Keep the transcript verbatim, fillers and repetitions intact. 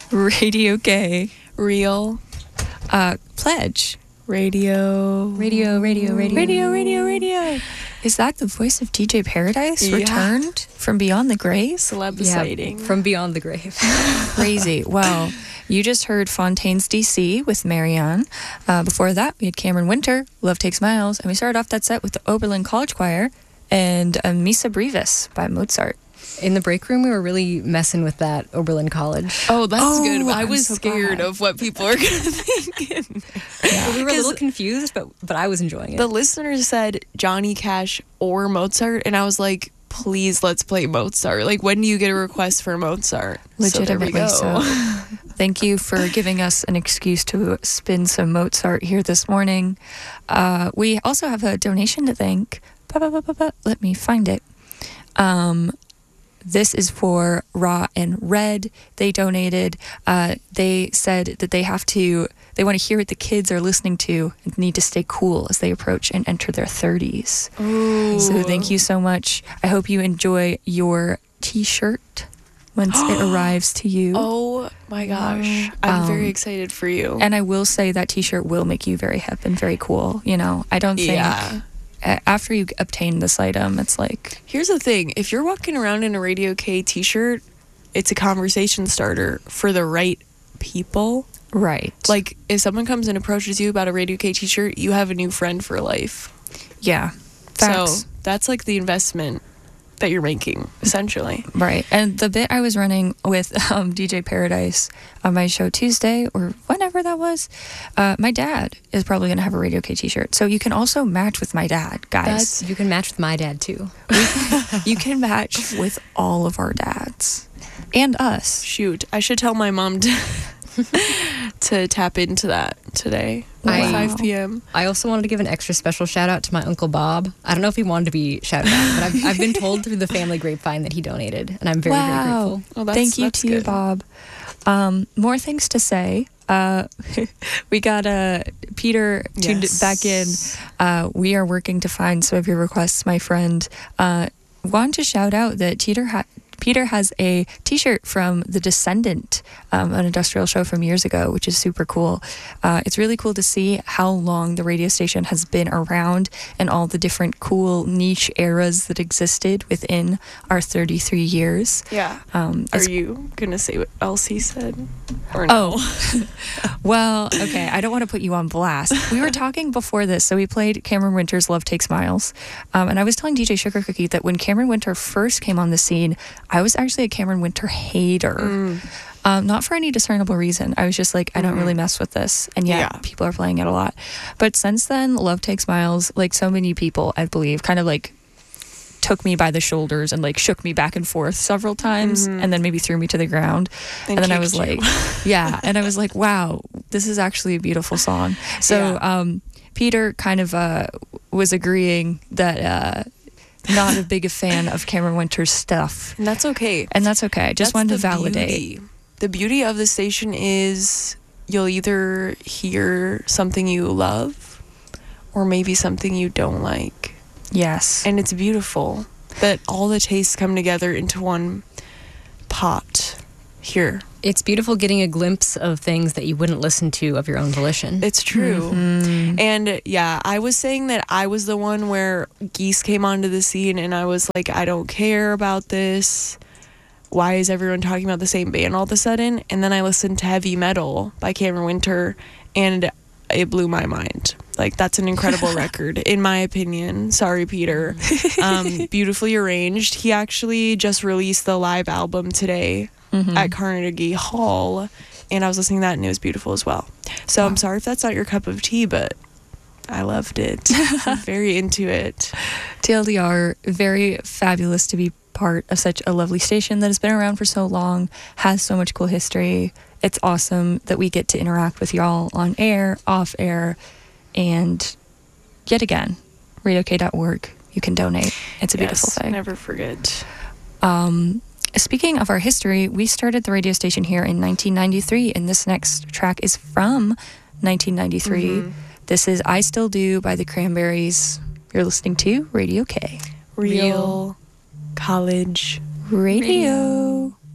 Radio K. Real. Uh, Pledge. Radio. Radio, radio, radio. Radio, radio, radio. Is that the voice of D J Paradise Yeah. returned from beyond the grave? Celeb Yeah, sighting. from beyond the grave. Crazy. Well, you just heard Fontaine's D C with Marianne. Uh, before that, we had Cameron Winter, Love Takes Miles. And we started off that set with the Oberlin College Choir and uh, Missa Brevis by Mozart. In the break room, we were really messing with that Oberlin College. Oh, that's Oh, good. I I'm was so scared glad. of what people are going to think. Yeah. We were a little 'Cause confused, but but I was enjoying it. The listeners said Johnny Cash or Mozart, and I was like, please, let's play Mozart. Like, when do you get a request for Mozart? Legitimately so. There we so. go. Thank you for giving us an excuse to spin some Mozart here this morning. Uh, we also have a donation to thank. Ba, ba, ba, ba, ba. Let me find it. Um, this is for Raw and Red. They donated. Uh, they said that they have to, they want to hear what the kids are listening to and need to stay cool as they approach and enter their thirties. Ooh. So thank you so much. I hope you enjoy your t-shirt once it arrives to you. Oh my gosh. I'm Um, very excited for you. And I will say that t-shirt will make you very hip and very cool. You know, I don't think Yeah. a- after you obtain this item, it's like, Here's the thing. If you're walking around in a Radio K t-shirt, it's a conversation starter for the right people. right. Like, if someone comes and approaches you about a Radio K t-shirt, you have a new friend for life. yeah. Facts. So that's like the investment that you're making, essentially. Right. And the bit I was running with um, D J Paradise on my show Tuesday or whenever that was, uh, my dad is probably going to have a Radio K t-shirt. So you can also match with my dad, guys. That's- You can match with my dad, too. You can match with all of our dads and us. Shoot, I should tell my mom to, to tap into that today at Wow. five p.m. I also wanted to give an extra special shout out to my Uncle Bob. I don't know if he wanted to be shouted out, but I've, I've been told through the family grapevine that he donated, and I'm very, very Wow. grateful. Oh, that's, Thank you that's to you, good. Bob. Um, more things to say. Uh, we got uh, Peter tuned Yes. back in. Uh, we are working to find some of your requests, my friend. Uh, want to shout out that Peter ha- Peter has a t-shirt from The Descendant, um, an industrial show from years ago, which is super cool. Uh, it's really cool to see how long the radio station has been around and all the different cool niche eras that existed within our thirty-three years. Yeah. Um, Are it's you going to say what else he said? Or no? Oh, well, okay. I don't want to put you on blast. We were talking before this, so we played Cameron Winter's Love Takes Miles. Um, and I was telling D J Sugar Cookie that when Cameron Winter first came on the scene, I was actually a Cameron Winter hater. Mm. Um, not for any discernible reason. I was just like, I don't really mess with this. And yet Yeah. people are playing it a lot. But since then, Love Takes Miles, like so many people, I believe, kind of like took me by the shoulders and like shook me back and forth several times and then maybe threw me to the ground. And And, then I kicked was you. like, yeah. And I was like, wow, this is actually a beautiful song. So Yeah. um, Peter kind of uh, was agreeing that uh, not a big a fan of Cameron Winter's stuff. And that's okay. And that's okay. I just That's wanted to the validate. beauty. The beauty of the station is you'll either hear something you love or maybe something you don't like. Yes. And it's beautiful that all the tastes come together into one pot here. It's beautiful getting a glimpse of things that you wouldn't listen to of your own volition. It's true. Mhm. And yeah, I was saying that I was the one where Geese came onto the scene and I was like, I don't care about this. Why is everyone talking about the same band all of a sudden? And then I listened to Heavy Metal by Cameron Winter and it blew my mind. Like, that's an incredible record, in my opinion. Sorry, Peter. Um, beautifully arranged. He actually just released the live album today Mhm. at Carnegie Hall, and I was listening to that, and it was beautiful as well. So Wow. I'm sorry if that's not your cup of tea, but I loved it. I'm very into it. T L D R, very fabulous to be part of such a lovely station that has been around for so long, has so much cool history. It's awesome that we get to interact with y'all on air, off air, and yet again, radio k dot org. You can donate. It's a beautiful Yes, thing. never forget. Um, speaking of our history, we started the radio station here in nineteen ninety-three, and this next track is from nineteen ninety-three. Mhm. This is I Still Do by the Cranberries. You're listening to Radio K. Real, college Radio.